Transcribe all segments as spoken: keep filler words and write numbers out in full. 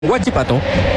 Huachipato.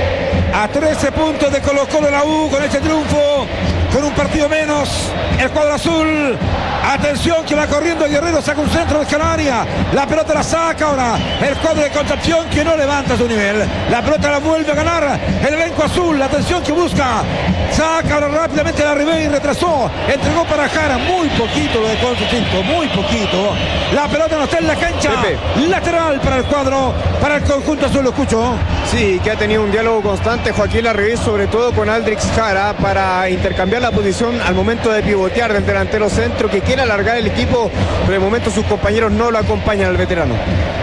A trece puntos de Colo Colo la U con este triunfo, con un partido menos, el cuadro azul. Atención que va corriendo Guerrero, saca un centro de Canaria, la pelota la saca ahora el cuadro de Concepción, que no levanta su nivel, la pelota la vuelve a ganar el elenco azul. La atención que busca, saca ahora rápidamente la Ribey, retrasó, entregó para Jara, muy poquito lo de Concepción, muy poquito, la pelota no está en la cancha. Pepe. Lateral para el cuadro, para el conjunto azul. Lo escucho. Sí, que ha tenido un diálogo constante Joaquín Larribey, sobre todo con Aldrix Jara, para intercambiar la posición al momento de pivotear del delantero centro, que quiere alargar el equipo, pero de momento sus compañeros no lo acompañan al veterano.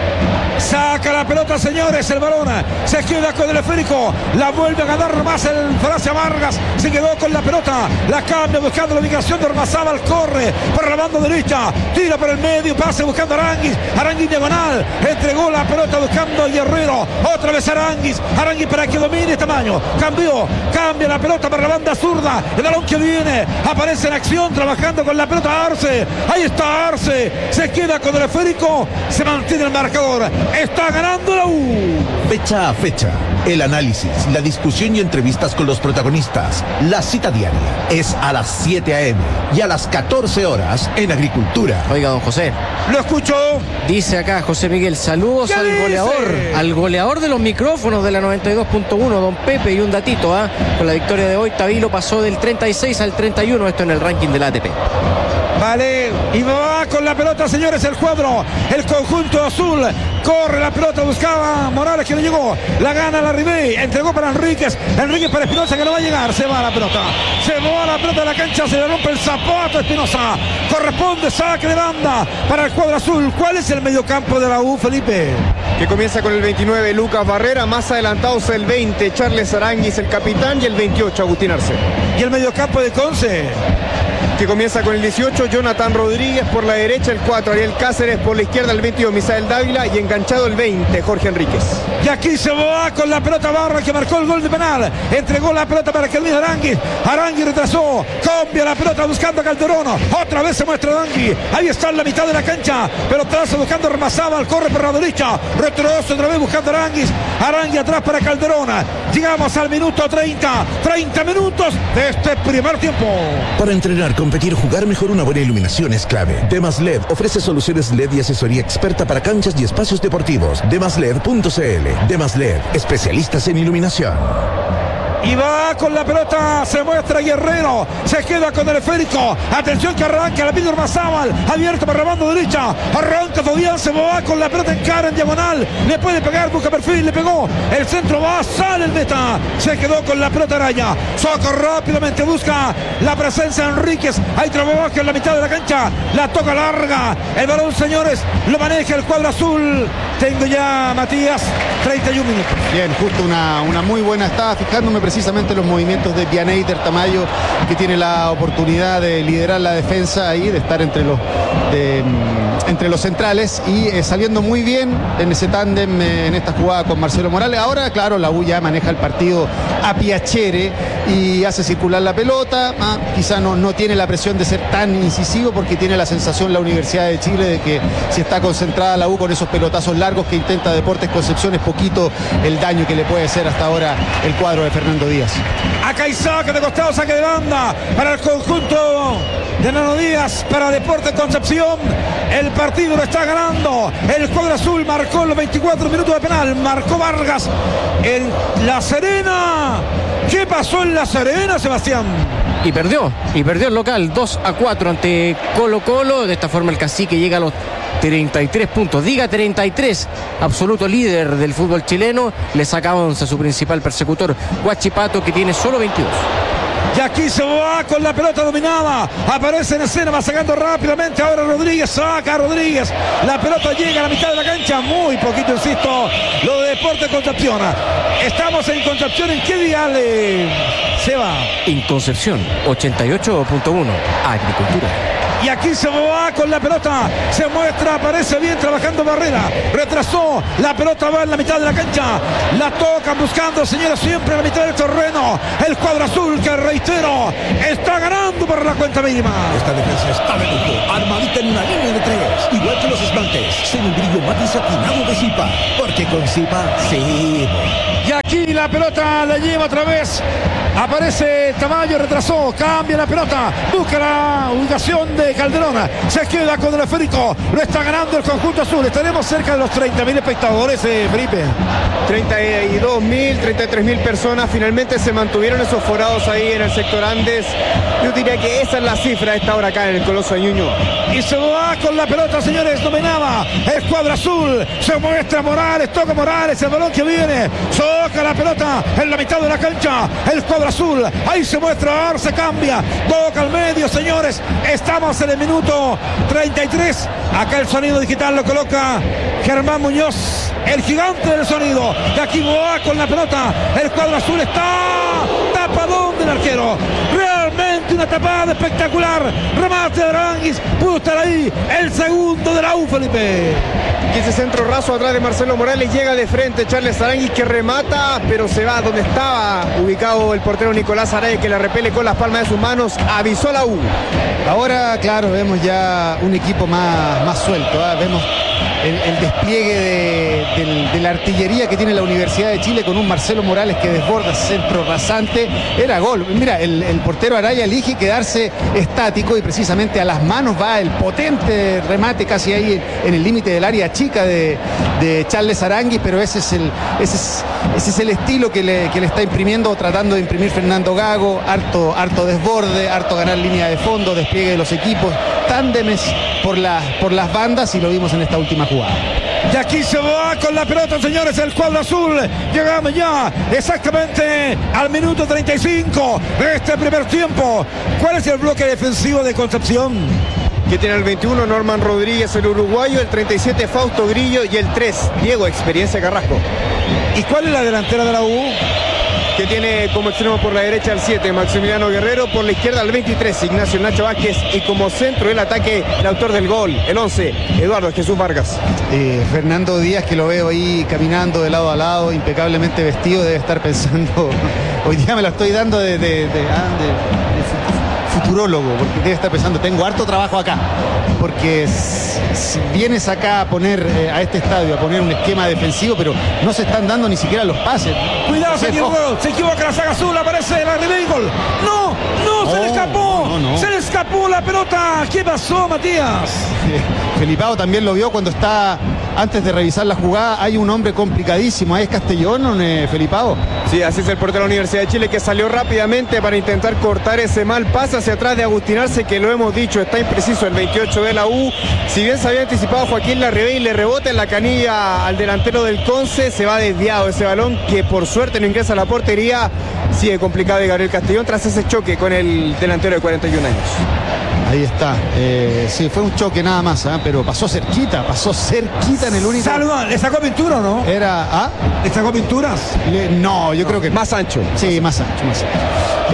Saca la pelota, señores, el balón se queda con el esférico, la vuelve a ganar más el Francia Vargas, se quedó con la pelota, la cambia buscando la ubicación de Ormazábal, corre por la banda derecha, tira por el medio, pase buscando a Aranguis, Aranguis diagonal, entregó la pelota buscando a Guerrero, otra vez Aranguis, Aranguis para que domine tamaño, cambió, cambia la pelota para la banda zurda, el balón que viene, aparece en acción, trabajando con la pelota Arce, ahí está Arce, se queda con el esférico, se mantiene el marcador. Está ganando la U. Fecha a fecha, el análisis, la discusión y entrevistas con los protagonistas. La cita diaria es a las siete a eme y a las catorce horas en Agricultura. Oiga, don José. Lo escucho. Dice acá José Miguel, saludos al dice? goleador, al goleador de los micrófonos de la noventa y dos punto uno, don Pepe, y un datito, ¿ah? ¿eh? Con la victoria de hoy, Tabilo pasó del treinta y seis al treinta y uno, esto en el ranking de la A T P. Vale, y va con la pelota, señores, el cuadro, el conjunto azul, corre la pelota, buscaba Morales que no llegó, la gana la Ribey, entregó para Enríquez, Enríquez para Espinosa que no va a llegar, se va la pelota, se va la pelota de la cancha, se le rompe el zapato a Espinosa, corresponde saque de banda para el cuadro azul. ¿Cuál es el mediocampo de la U, Felipe? Que comienza con el veintinueve, Lucas Barrera, más adelantados el veinte, Charles Aranguis, el capitán, y el veintiocho, Agustín Arce. ¿Y el mediocampo de Conce? Que comienza con el dieciocho, Jonathan Rodríguez por la derecha, el cuatro, Ariel Cáceres por la izquierda, el veintidós, Misael Dávila, y enganchado el veinte, Jorge Enríquez. Y aquí se va con la pelota Barra, que marcó el gol de penal, entregó la pelota para Kelvin Aranguis, Aranguis retrasó, cambia la pelota buscando a Calderón, otra vez se muestra Aranguis, ahí está en la mitad de la cancha, pero traza buscando a Ormazábal, corre por la derecha, retroce otra vez buscando a Aranguis, Aranguis atrás para Calderón. Llegamos al minuto treinta, treinta minutos de este primer tiempo. Para entrenar, competir, jugar mejor, una buena iluminación es clave. Demas L E D ofrece soluciones L E D y asesoría experta para canchas y espacios deportivos. demas led punto c l. Demas L E D, especialistas en iluminación. Y va con la pelota, se muestra Guerrero, se queda con el esférico, atención que arranca, la pide Ormazábal, abierto para la banda derecha, arranca Fabián, se va con la pelota en cara, en diagonal, le puede pegar, busca perfil, le pegó, el centro va, sale el meta, se quedó con la pelota Araya, saca rápidamente, busca la presencia de Enríquez, hay trabajo en la mitad de la cancha, la toca larga, el balón, señores, lo maneja el cuadro azul. Tengo ya, Matías, treinta y un minutos. Bien, justo una, una muy buena, estaba fijándome precisamente los movimientos de Vianeiter Tamayo, que tiene la oportunidad de liderar la defensa ahí, de estar entre los de, entre los centrales y eh, saliendo muy bien en ese tándem, eh, en esta jugada con Marcelo Morales. Ahora, claro, la U ya maneja el partido a piacere y hace circular la pelota, ah, quizá no, no tiene la presión de ser tan incisivo, porque tiene la sensación la Universidad de Chile de que si está concentrada la U con esos pelotazos largos que intenta Deportes Concepción, es poquito el daño que le puede hacer hasta ahora el cuadro de Fernando Díaz. Acá hay saque de costado, saque de banda para el conjunto de Nano Díaz, para Deportes Concepción. El partido lo está ganando el cuadro azul, marcó los veinticuatro minutos de penal, marcó Vargas en La Serena. ¿Qué pasó en La Serena, Sebastián? Y perdió, y perdió el local dos a cuatro ante Colo Colo. De esta forma el Cacique llega a los treinta y tres puntos, diga treinta y tres, absoluto líder del fútbol chileno. Le saca once a su principal persecutor, Huachipato, que tiene solo veintidós. Y aquí se va con la pelota dominada, aparece en escena, va sacando rápidamente ahora Rodríguez, saca a Rodríguez, la pelota llega a la mitad de la cancha, muy poquito, insisto, lo de Deportes Concepción. Estamos en Concepción, ¿en qué dial se va? En Concepción, ochenta y ocho punto uno, Agricultura. Y aquí se va con la pelota. Se muestra, aparece bien trabajando Barrera. Retrasó. La pelota va en la mitad de la cancha. La tocan buscando, señores, siempre en la mitad del terreno. El cuadro azul que, reitero, está ganando por la cuenta mínima. Esta defensa está de lujo, armadita en una línea de tres. Igual que los esmaltes. Sin un brillo mate satinado de Zipa. Porque con Zipa, sí. Y aquí la pelota la lleva otra vez. Aparece Tamayo, retrasó, cambia la pelota, busca la ubicación de Calderón, se queda con el esférico, lo está ganando el conjunto azul. Estaremos cerca de los treinta mil espectadores, eh, Felipe. treinta y dos mil, treinta y tres mil personas finalmente se mantuvieron esos forados ahí en el sector Andes. Yo diría que esa es la cifra a esta hora acá en el Coloso de Ñuñoa. Y se va con la pelota, señores, dominaba el cuadro azul, se muestra Morales, toca Morales, el balón que viene, toca la pelota en la mitad de la cancha, el cuadro azul, ahí se muestra, ahora se cambia, toca al medio, señores, estamos en el minuto treinta y tres, acá el sonido digital lo coloca Germán Muñoz, el gigante del sonido. De aquí va con la pelota, el cuadro azul está tapadón del arquero, realmente una tapada espectacular, remate de Aranguis, pudo estar ahí el segundo de la U, Felipe. Y ese centro raso atrás de Marcelo Morales, llega de frente Charles Aranguis, que remata, pero se va donde estaba ubicado el portero Nicolás Araya, que la repele con las palmas de sus manos. Avisó la U. Ahora, claro, vemos ya un equipo más, más suelto, ¿eh? Vemos el, el despliegue de, de, de la artillería que tiene la Universidad de Chile, con un Marcelo Morales que desborda, centro rasante, era gol. Mira, el, el portero Araya elige quedarse estático y precisamente a las manos va el potente remate casi ahí en el límite del área chica de, de Charles Aranguis, pero ese es el, ese es, ese es el estilo que le, que le está imprimiendo o tratando de imprimir Fernando Gago. Harto, harto desborde, harto ganar línea de fondo, despliegue de los equipos, tándemes por, la, por las bandas, y lo vimos en esta última jugada. Y aquí se va con la pelota, señores, el cuadro azul. Llegamos ya exactamente al minuto treinta y cinco de este primer tiempo. ¿Cuál es el bloque defensivo de Concepción? Que tiene el veintiuno Norman Rodríguez, el uruguayo, el treinta y siete Fausto Grillo y el tres Diego Experiencia Carrasco. ¿Y cuál es la delantera de la U? Que tiene como extremo por la derecha el siete Maximiliano Guerrero, por la izquierda el veintitrés Ignacio Nacho Vázquez, y como centro del ataque el autor del gol, el once Eduardo Jesús Vargas. Eh, Fernando Díaz, que lo veo ahí caminando de lado a lado, impecablemente vestido, debe estar pensando, hoy día me lo estoy dando de, de, de, ah, de, de futurólogo, porque debe estar pensando, tengo harto trabajo acá, porque si vienes acá a poner eh, a este estadio a poner un esquema defensivo, pero no se están dando ni siquiera los pases. Cuidado, se equivocó, se equivoca la saga azul, aparece la arriba y gol. No, no, se no, le escapó, no, no. se le escapó la pelota. ¿Qué pasó, Matías? Eh, Felipao también lo vio cuando está, antes de revisar la jugada, hay un hombre complicadísimo, ahí es Castellón, eh, Felipao. Sí, así es el portero de la Universidad de Chile, que salió rápidamente para intentar cortar ese mal pase hacia atrás de Agustín Arce, que lo hemos dicho, está impreciso el veintiocho de la U. Si bien se había anticipado Joaquín Larribey, le rebota en la canilla al delantero del Conce, se va desviado ese balón, que por suerte no ingresa a la portería. Sigue complicado de Gabriel Castellón tras ese choque con el delantero de cuarenta y un años. Ahí está, eh, sí, fue un choque nada más, ¿eh? Pero pasó cerquita, pasó cerquita en el único... Saluda, ¿le sacó pintura o no? Era, ¿ah? ¿Le sacó pinturas? Le, no, yo no, creo que... Más ancho. Sí, más ancho, más ancho.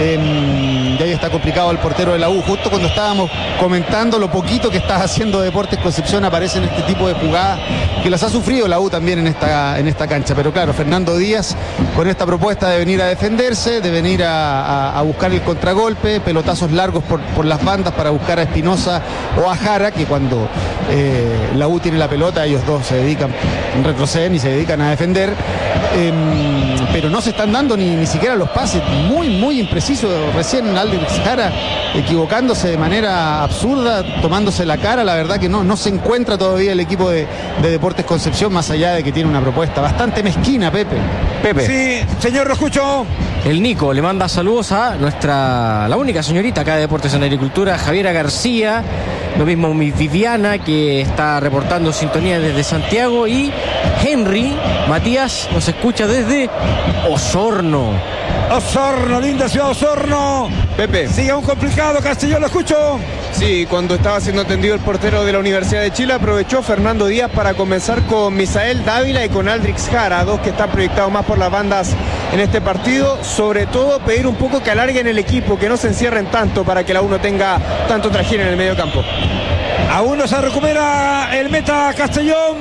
Eh, y ahí está complicado el portero de la U. Justo cuando estábamos comentando lo poquito que está haciendo Deportes Concepción, aparecen este tipo de jugadas que las ha sufrido la U también en esta, en esta cancha. Pero claro, Fernando Díaz con esta propuesta de venir a defenderse, de venir a, a, a buscar el contragolpe, pelotazos largos por, por las bandas para buscar a Espinosa o a Jara, que cuando eh, la U tiene la pelota, ellos dos se dedican, retroceden y se dedican a defender, eh, pero no se están dando ni, ni siquiera los pases, muy muy impreciso. Recién Aldrich Jara equivocándose de manera absurda, tomándose la cara. La verdad que no, no se encuentra todavía el equipo de, de Deportes Concepción, más allá de que tiene una propuesta bastante mezquina, Pepe. Pepe. Sí, señor, lo escucho. El Nico le manda saludos a nuestra, la única señorita acá de Deportes en Agricultura, Javiera García. Lo mismo mi Viviana, que está reportando sintonía desde Santiago, y Henry. Matías nos escucha desde Osorno. Osorno, linda ciudad Osorno. Pepe. Sigue un complicado, Castellón, lo escucho. Sí, cuando estaba siendo atendido el portero de la Universidad de Chile, aprovechó Fernando Díaz para comenzar con Misael Dávila y con Aldrix Jara, dos que están proyectados más por las bandas en este partido. Sobre todo pedir un poco que alarguen el equipo, que no se encierren tanto para que la U no tenga tanto trajín en el medio campo. Aún no se recupera el meta Castellón.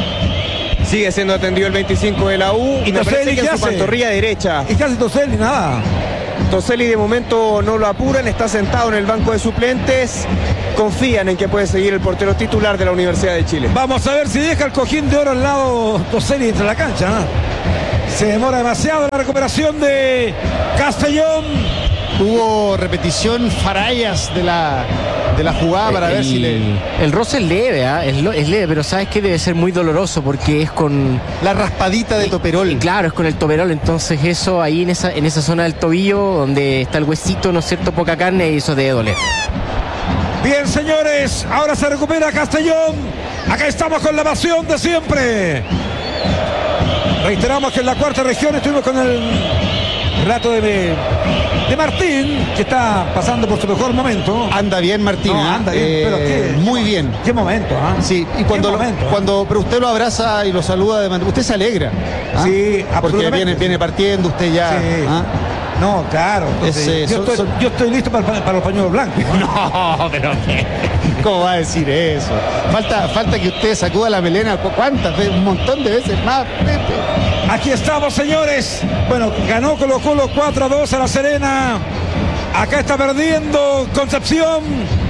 Sigue siendo atendido el veinticinco de la U. ¿Y me Toselli parece que qué en su hace? pantorrilla derecha. ¿Y qué hace Toselli? Nada. Toselli de momento no lo apuran, está sentado en el banco de suplentes. Confían en que puede seguir el portero titular de la Universidad de Chile. Vamos a ver si deja el cojín de oro al lado Toselli entre la cancha, ¿no? Se demora demasiado la recuperación de Castellón. Hubo repetición Farallas de la, de la jugada para el, ver si le... El roce es leve, ¿eh? es, lo, es leve, pero sabes que debe ser muy doloroso porque es con... La raspadita de toperol. Y claro, es con el toperol, entonces eso ahí en esa, en esa zona del tobillo donde está el huesito, ¿no es cierto? Poca carne y eso debe doler. Bien, señores, ahora se recupera Castellón. Acá estamos con la pasión de siempre. Reiteramos que en la cuarta región estuvimos con el relato de, de Martín, que está pasando por su mejor momento. Anda bien Martín, No, ¿eh? anda bien, Eh, pero ¿qué? muy bien. ¿Qué momento? ¿Ah? Sí, y cuando, ¿Qué lo- momento? cuando pero usted lo abraza y lo saluda de manera, usted se alegra. ¿ah? Sí, Porque absolutamente. viene, viene partiendo usted ya. Sí. ¿ah? No, claro. entonces, Es, eh, yo, son- estoy, son- yo estoy listo para, para los pañuelos blancos. ¿no? No, pero ¿qué? ¿Cómo va a decir eso? Falta, falta que usted sacuda la melena. ¿Cuántas veces? Un montón de veces más, Pepe. Aquí estamos, señores. Bueno, ganó Colo Colo cuatro a dos a La Serena. Acá está perdiendo Concepción.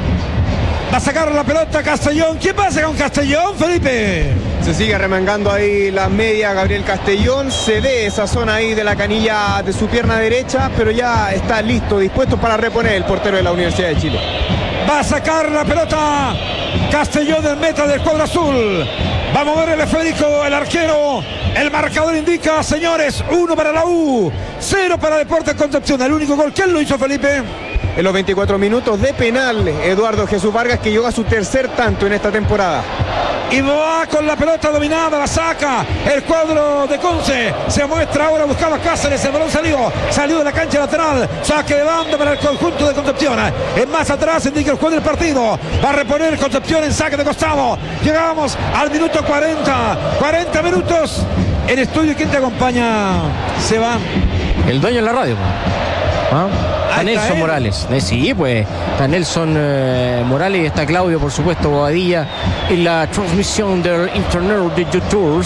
Va a sacar la pelota Castellón. ¿Qué pasa con Castellón, Felipe? Se sigue remangando ahí la media Gabriel Castellón. Se ve esa zona ahí de la canilla de su pierna derecha, pero ya está listo, dispuesto para reponer el portero de la Universidad de Chile. Va a sacar la pelota Castellón del meta del cuadro azul. Va a mover el esférico, el arquero. El marcador indica, señores, uno para la U, cero para Deportes Concepción. El único gol, ¿quién lo hizo, Felipe? En los veinticuatro minutos de penal, Eduardo Jesús Vargas, que llega a su tercer tanto en esta temporada. Y va con la pelota dominada, la saca el cuadro de Conce. Se muestra ahora, buscaba Cáceres, el balón salió, salió de la cancha lateral. Saque de banda para el conjunto de Concepción. Es más atrás, indica el juego del partido. Va a reponer Concepción en saque de costado. Llegamos al minuto cuarenta. cuarenta minutos. En estudio, ¿quién te acompaña? Se va. El dueño de la radio. ¿Ah? Está Ah, ¿está Nelson él? Morales. Eh, sí, pues está Nelson eh, Morales y está Claudio, por supuesto, Bobadilla en la transmisión del Internet de YouTube.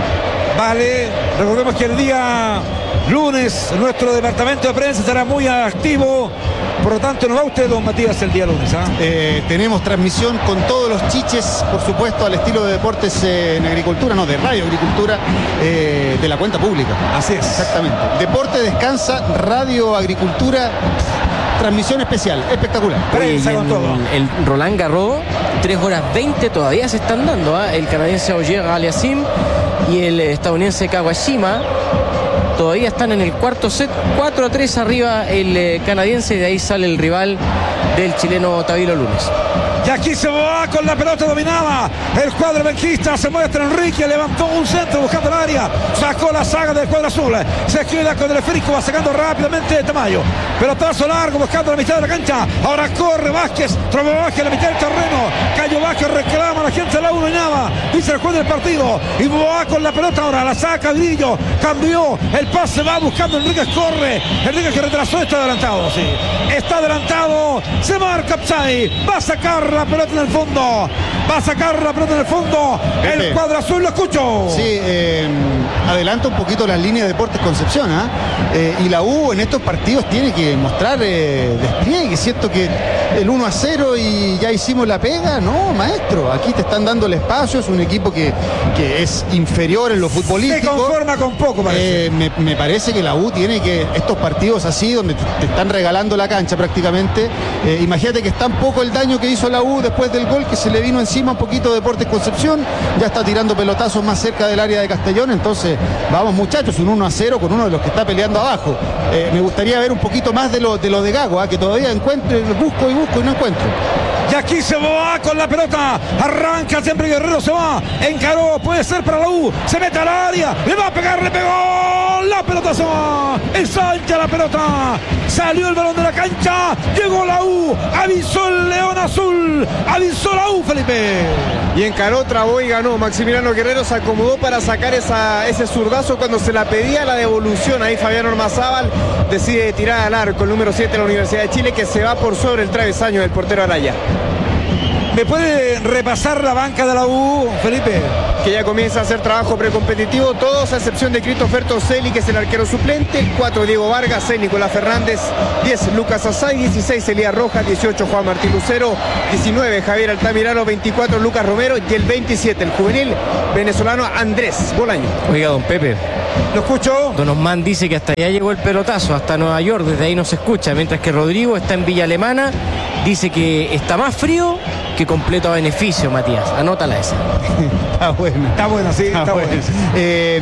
Vale, recordemos que el día lunes nuestro departamento de prensa estará muy activo. Por lo tanto, no va usted, don Matías, el día lunes. ¿ah? Eh, tenemos transmisión con todos los chiches, por supuesto, al estilo de Deportes eh, en Agricultura, no, de Radio Agricultura, eh, de la cuenta pública. Así es. Exactamente. Deporte Descansa, Radio Agricultura, transmisión especial, espectacular. Oye, y Prensa con en todo. el Roland Garros, tres horas veinte todavía se están dando. ¿ah? El canadiense Ogier Aliassime y el estadounidense Kawashima todavía están en el cuarto set, cuatro a tres arriba el eh, canadiense, y de ahí sale el rival del chileno Tabilo Lunes. Y aquí se va con la pelota dominada. El cuadro benquista, se muestra Enrique, levantó un centro buscando el área, sacó la saga del cuadro azul, se queda con el esférico, va sacando rápidamente de Tamayo. Pelotazo largo buscando la mitad de la cancha. Ahora corre Vázquez, trova Vázquez la mitad del terreno. Cayo Vázquez reclama a la gente de la uno y nada. Dice el juez del partido. Y va con la pelota ahora, la saca Grillo, cambió el pase, va buscando Enríquez, corre. Enríquez que retrasó, está adelantado, sí. Está adelantado, se marca Psay, va a sacar la pelota en el fondo. Va a sacar la pelota en el fondo. El Pepe. cuadro azul, lo escucho. Sí, eh, adelanta un poquito las líneas de Deportes Concepción, ¿ah? Eh, y la U en estos partidos tiene que mostrar eh, despliegue. Siento que el uno a cero y ya hicimos la pega. No, maestro, aquí te están dando el espacio. Es un equipo que, que es inferior en lo Se futbolístico. conforma con poco, parece. Eh, me, me parece que la U tiene que, estos partidos así, donde te, te están regalando la cancha prácticamente, eh, imagínate que es tan poco el daño que hizo la U después del gol que se le vino encima un poquito de Deportes Concepción, ya está tirando pelotazos más cerca del área de Castellón, entonces vamos muchachos, un uno a cero con uno de los que está peleando abajo. Eh, me gustaría ver un poquito más de lo de, lo de Gago, ¿ah? Que todavía encuentro, busco y busco y no encuentro. Y Y aquí se va con la pelota. Arranca siempre Guerrero, se va. Encaró, puede ser para la U. Se mete al área. Le va a pegar, le pegó. La pelota se va. Ensancha la pelota. Salió el balón de la cancha. Llegó la U. Avisó el León Azul. Avisó la U, Felipe. Y encaró, trabó y ganó. Maximiliano Guerrero se acomodó para sacar esa, ese zurdazo cuando se la pedía la devolución. Ahí Fabián Ormazábal decide tirar al arco el número siete de la Universidad de Chile, que se va por sobre el travesaño del portero Araya. ¿Me puede repasar la banca de la U, Felipe? Que ya comienza a hacer trabajo precompetitivo, todos a excepción de Christopher Toselli, que es el arquero suplente. Cuatro Diego Vargas, seis Nicolás Fernández, diez Lucas Asay, dieciséis Elías Rojas, dieciocho Juan Martín Lucero, diecinueve Javier Altamirano, veinticuatro Lucas Romero y el veintisiete el juvenil venezolano Andrés Bolaño. Oiga, don Pepe. Lo escucho. Don Osman dice que hasta allá llegó el pelotazo, hasta Nueva York, desde ahí no se escucha, mientras que Rodrigo está en Villa Alemana, dice que está más frío que completo a beneficio, Matías. Anótala esa. Está bueno. Está bueno, sí, está, está bueno. bueno. Eh,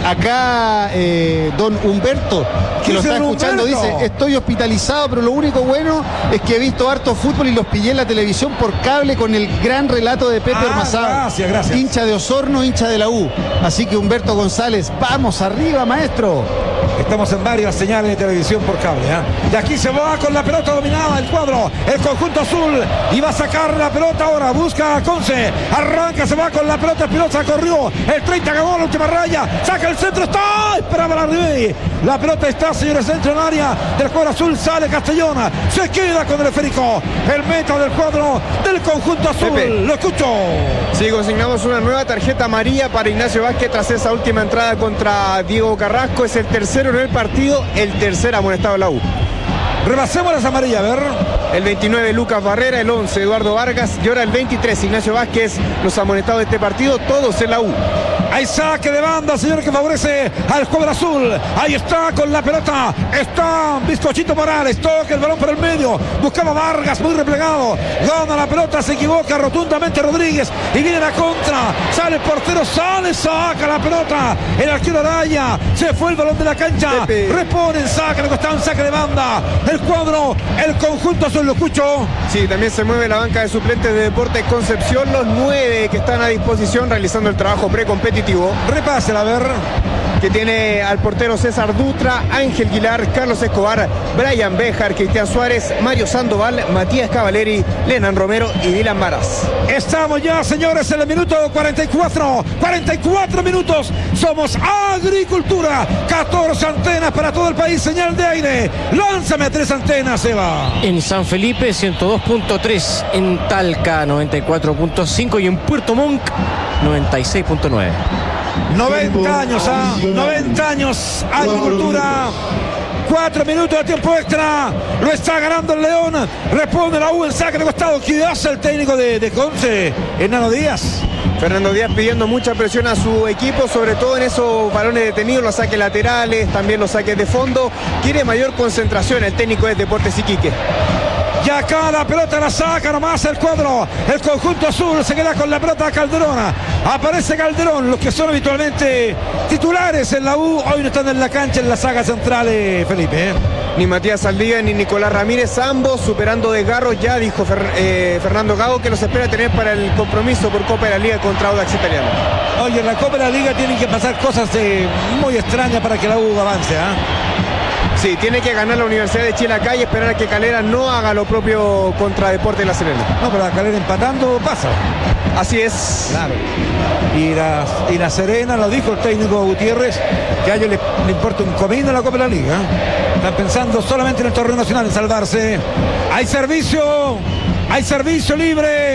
acá, eh, don Humberto, que lo está escuchando, Humberto? Dice, estoy hospitalizado, pero lo único bueno es que he visto harto fútbol y los pillé en la televisión por cable con el gran relato de Pepe ah, Ormazábal. Gracias, gracias. Hincha de Osorno, hincha de la U. Así que Humberto González, vamos arriba, maestro. Estamos en varias señales de televisión por cable, ¿eh? Y aquí se va con la pelota dominada el cuadro, el conjunto azul, y va a sacar la pelota ahora, busca a Conce, arranca, se va con la pelota, Espinosa corrió, el treinta acabó la última raya, saca el centro, está, esperaba la Ribey, la pelota está, señores, centro en área del cuadro azul, sale Castellona, se queda con el esférico, el meta del cuadro del conjunto azul. Pepe, lo escucho. Sí, consignamos una nueva tarjeta amarilla para Ignacio Vázquez tras esa última entrada contra Diego Carrasco, es el tercero en el partido, el tercer amonestado de la U. Repasemos las amarillas, a ver. El veintinueve Lucas Barrera, el once Eduardo Vargas y ahora el veintitrés Ignacio Vázquez, los amonestados de este partido, todos en la U. Hay saque de banda, señor, que favorece al cuadro azul. Ahí está con la pelota. Está Bizcochito Morales. Toca el balón por el medio. Buscaba Vargas, muy replegado. Gana la pelota, se equivoca rotundamente Rodríguez. Y viene la contra. Sale el portero, sale, saca la pelota. El arquero Araya. Se fue el balón de la cancha. Pepe. Reponen, saca, le costaba un saque de banda. El cuadro, el conjunto azul, lo escucho. Sí, también se mueve la banca de suplentes de Deportes Concepción. Los nueve que están a disposición realizando el trabajo precompetitivo. Repásela, a ver. Que tiene al portero César Dutra, Ángel Guilar, Carlos Escobar, Brian Béjar, Cristian Suárez, Mario Sandoval, Matías Cavaleri, Lenan Romero y Dylan Maras. Estamos ya, señores, en el minuto cuarenta y cuatro. cuarenta y cuatro minutos. Somos Agricultura. catorce antenas para todo el país. Señal de aire. Lánzame a tres antenas, Eva. En San Felipe, ciento dos punto tres. En Talca, noventa y cuatro punto cinco. Y en Puerto Montt, noventa y seis punto nueve. noventa años, ¿ah? noventa años, Agricultura. Cuatro minutos de tiempo extra. Lo está ganando el León. Responde la U en saque de costado. ¿Qué hace el técnico de, de Conce? Hernando Díaz. Fernando Díaz pidiendo mucha presión a su equipo, sobre todo en esos balones detenidos, los saques laterales, también los saques de fondo. Quiere mayor concentración el técnico de Deportes Iquique. Y acá la pelota la saca nomás el cuadro. El conjunto azul se queda con la pelota Calderón. Aparece Calderón, los que son habitualmente titulares en la U, hoy no están en la cancha en la saga central, eh, Felipe. ¿eh? Ni Matías Saldívar ni Nicolás Ramírez, ambos superando desgarros. Ya dijo Fer, eh, Fernando Gago que los espera tener para el compromiso por Copa de la Liga contra Audax Italiano. Oye, en la Copa de la Liga tienen que pasar cosas eh, muy extrañas para que la U avance, ¿ah? ¿eh? Sí, tiene que ganar la Universidad de Chile acá y esperar a que Calera no haga lo propio contra Deportes La Serena. No, pero la Calera empatando pasa. Así es. Claro. Y la, y la Serena, lo dijo el técnico Gutiérrez, que a ellos les le importa un comino la Copa de la Liga. ¿eh? Están pensando solamente en el torneo nacional, en salvarse. Hay servicio, hay servicio libre.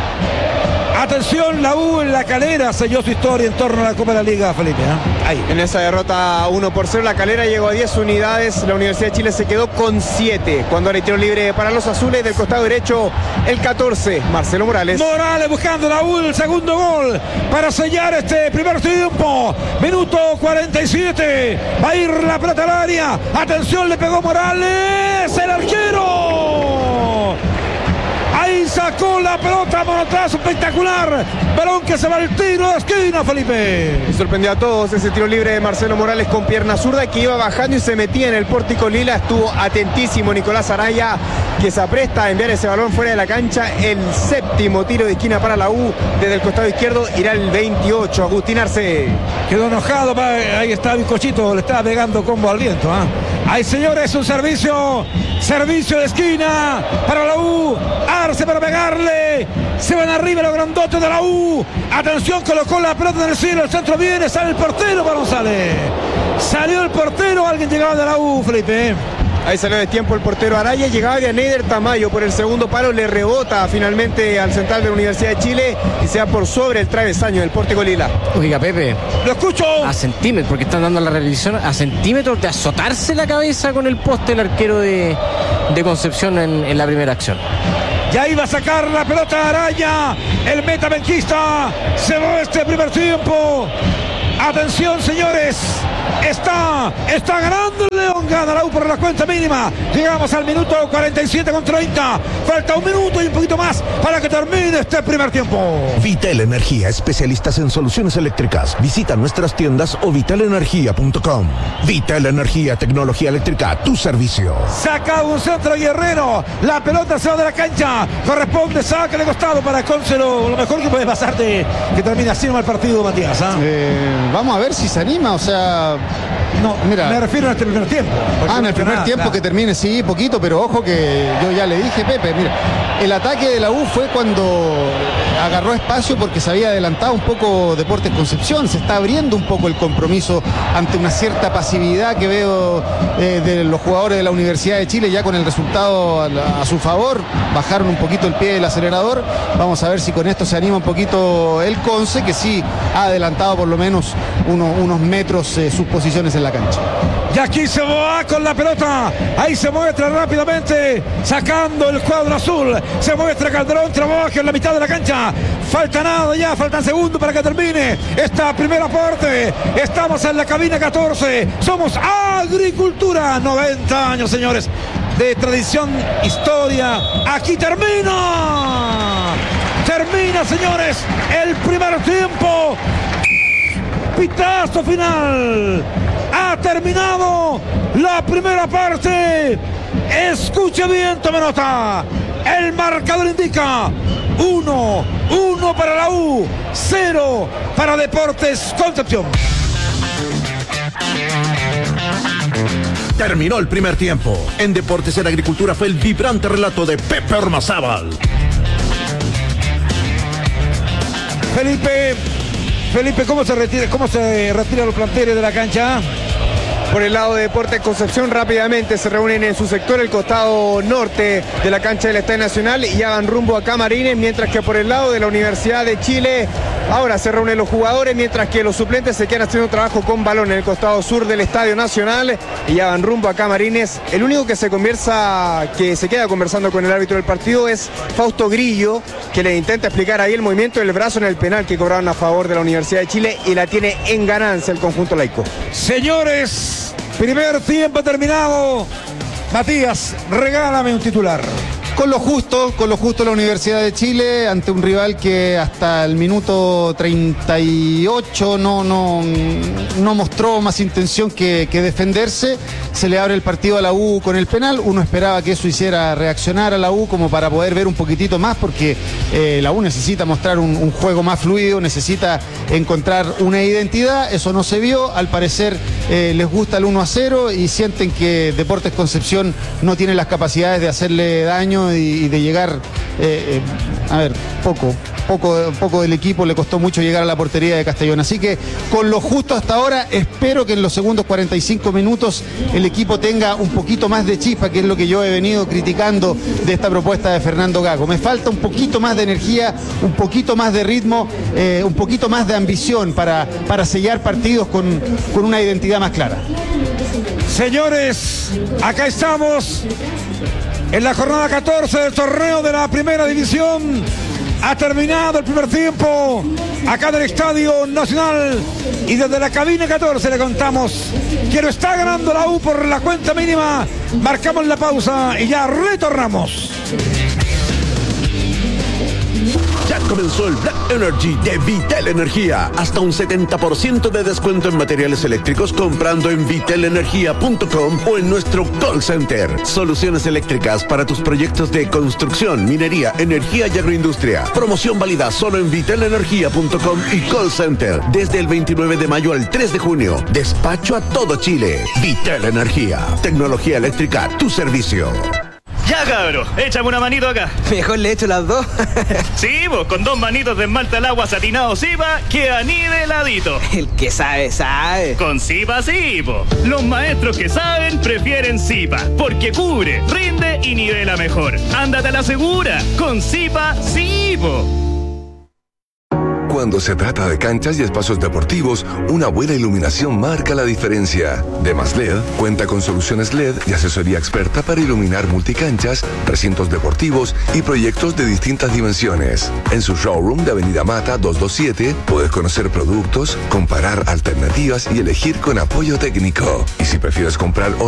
Atención, la U en la Calera selló su historia en torno a la Copa de la Liga, Felipe. ¿eh? Ahí. En esa derrota uno por cero, la Calera llegó a diez unidades, la Universidad de Chile se quedó con siete. Cuando hay tiro libre para los azules, del costado derecho, el catorce, Marcelo Morales. Morales buscando la U, el segundo gol para sellar este primer tiempo. Minuto cuarenta y siete, va a ir la pelota al área. Atención, le pegó Morales, el arquero. Ahí sacó la pelota, manotazo espectacular. Balón que se va al tiro de esquina, Felipe. Sorprendió a todos ese tiro libre de Marcelo Morales con pierna zurda que iba bajando y se metía en el pórtico lila. Estuvo atentísimo Nicolás Araya que se apresta a enviar ese balón fuera de la cancha. El séptimo tiro de esquina para la U desde el costado izquierdo irá el veintiocho. Agustín Arce. Quedó enojado, ahí está Bizcochito, le estaba pegando combo al viento. ¿eh? Ahí, señores, un servicio, servicio de esquina para la U. Arce para pegarle. Se van arriba los grandotes de la U. Atención, colocó la pelota en el cielo. El centro viene, sale el portero, balón sale. Salió el portero, alguien llegaba de la U, Felipe. Ahí salió de tiempo el portero Araya, llegaba de Neider Tamayo por el segundo palo, le rebota finalmente al central de la Universidad de Chile y se va por sobre el travesaño del Pórtico Lila. Oiga, Pepe. Lo escucho. A centímetros, porque están dando la revisión, a centímetros de azotarse la cabeza con el poste el arquero de, de Concepción en, en la primera acción. Ya iba a sacar la pelota Araya, el metabenquista. Se va este primer tiempo. Atención, señores. Está, está ganando el León, gana la U por la cuenta mínima. Llegamos al minuto cuarenta y siete con treinta. Falta un minuto y un poquito más para que termine este primer tiempo. Vital Energía, especialistas en soluciones eléctricas. Visita nuestras tiendas o vital energía punto com. Vital Energía, tecnología eléctrica, tu servicio. Saca un centro Guerrero. La pelota se va de la cancha. Corresponde saque de costado para Conce. Lo, lo mejor que puede pasarte que termine así mal partido, Matías. ¿eh? Eh, vamos a ver si se anima, o sea... No, mira, me refiero a este primer tiempo. Ah, en el primer nada, tiempo nada. Que termine, sí, poquito, pero ojo que yo ya le dije, Pepe, mira, el ataque de la U fue cuando agarró espacio porque se había adelantado un poco Deportes Concepción, se está abriendo un poco el compromiso ante una cierta pasividad que veo eh, de los jugadores de la Universidad de Chile, ya con el resultado a, a su favor, bajaron un poquito el pie del acelerador. Vamos a ver si con esto se anima un poquito el Conce, que sí ha adelantado por lo menos uno, unos metros eh, sus posiciones en la cancha. Y aquí se va con la pelota. Ahí se muestra rápidamente, sacando el cuadro azul. Se muestra Calderón, trabaja en la mitad de la cancha. Falta nada ya, faltan segundos para que termine esta primera parte. Estamos en la cabina catorce. Somos Agricultura. noventa años, señores, de tradición, historia. Aquí termina. Termina, señores, el primer tiempo. Pitazo final. Ha terminado la primera parte. Escuche bien, tome nota. El marcador indica uno, uno para la U, cero para Deportes Concepción. Terminó el primer tiempo. En Deportes en Agricultura fue el vibrante relato de Pepe Ormazábal. Felipe, Felipe, ¿cómo se retira, cómo se retira los planteles de la cancha? Por el lado de Deportes Concepción rápidamente se reúnen en su sector, el costado norte de la cancha del Estadio Nacional, y ya van rumbo a Camarines, mientras que por el lado de la Universidad de Chile ahora se reúnen los jugadores, mientras que los suplentes se quedan haciendo trabajo con balón en el costado sur del Estadio Nacional y ya van rumbo a Camarines. El único que se conversa, que se queda conversando con el árbitro del partido es Fausto Grillo, que le intenta explicar ahí el movimiento del brazo en el penal que cobraron a favor de la Universidad de Chile y la tiene en ganancia el conjunto laico. Señores, primer tiempo terminado. Matías, regálame un titular. Con lo justo, con lo justo la Universidad de Chile ante un rival que hasta el minuto treinta y ocho no, no, no mostró más intención que, que defenderse. Se le abre el partido a la U con el penal. Uno esperaba que eso hiciera reaccionar a la U como para poder ver un poquitito más, porque eh, la U necesita mostrar un, un juego más fluido, necesita encontrar una identidad. Eso no se vio. Al parecer eh, les gusta el uno a cero y sienten que Deportes Concepción no tiene las capacidades de hacerle daño y de llegar, eh, eh, a ver, poco, poco, poco del equipo le costó mucho llegar a la portería de Castellón. Así que con lo justo hasta ahora, espero que en los segundos cuarenta y cinco minutos el equipo tenga un poquito más de chispa, que es lo que yo he venido criticando de esta propuesta de Fernando Gago. Me falta un poquito más de energía, un poquito más de ritmo, eh, un poquito más de ambición para, para sellar partidos con, con una identidad más clara. Señores, acá estamos en la jornada catorce del torneo de la Primera División. Ha terminado el primer tiempo acá del Estadio Nacional y desde la cabina catorce le contamos que lo está ganando la U por la cuenta mínima. Marcamos la pausa y ya retornamos. Ya Comenzó el Black Energy de Vitel Energía. Hasta un setenta por ciento de descuento en materiales eléctricos comprando en vitel energía punto com o en nuestro call center. Soluciones eléctricas para tus proyectos de construcción, minería, energía y agroindustria. Promoción válida solo en vitel energía punto com y call center desde el veintinueve de mayo al tres de junio. Despacho a todo Chile. Vitel Energía. Tecnología eléctrica a tu servicio. Ya, cabro, échame una manito acá. Mejor le echo las dos. Sí, pues con dos manitos de esmalte al agua satinado Zipa, queda niveladito. El que sabe, sabe. Con Zipa sí, po. Los maestros que saben prefieren Zipa, porque cubre, rinde y nivela mejor. Ándate a la segura, con Zipa sí, po. Cuando se trata de canchas y espacios deportivos, una buena iluminación marca la diferencia. Demas L E D cuenta con soluciones L E D y asesoría experta para iluminar multicanchas, recintos deportivos y proyectos de distintas dimensiones. En su showroom de Avenida Mata doscientos veintisiete puedes conocer productos, comparar alternativas y elegir con apoyo técnico. Y si prefieres comprar